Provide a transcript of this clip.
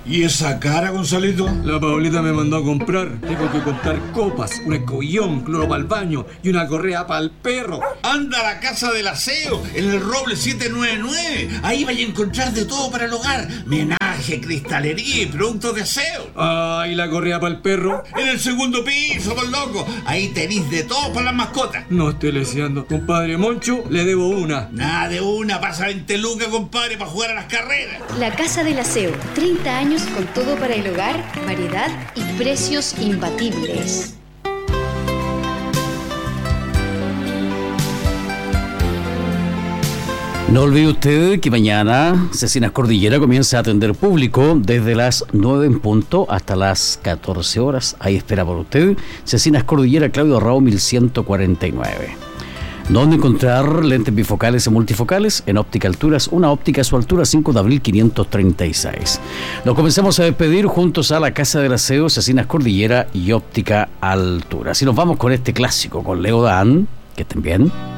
¿Y esa cara, Gonzalito? La Paulita me mandó a comprar. Tengo que comprar copas, un escobillón, cloro para el baño y una correa para el perro. Anda a la Casa del Aseo, en el Roble 799. Ahí vais a encontrar de todo para el hogar. Menaje, cristalería y productos de aseo. Ah, ¿y la correa para el perro? En el segundo piso, por loco. Ahí tenéis de todo para las mascotas. No estoy leseando. Compadre Moncho, le debo una. Nada de una, pasa 20 lucas, compadre, para jugar a las carreras. La Casa del Aseo, 30 años con todo para el hogar, variedad y precios imbatibles. No olvide usted que mañana Cecinas Cordillera comienza a atender público desde las 9 en punto hasta las 14 horas. Ahí espera por usted Cecinas Cordillera, Claudio Arrao 1149. ¿Dónde encontrar lentes bifocales y multifocales? En Óptica Alturas, una óptica a su altura, 5 de abril 536. Nos comenzamos a despedir juntos a la Casa del Aseo, Cecinas Cordillera y Óptica Alturas. Y nos vamos con este clásico, con Leo Dan. Que estén bien.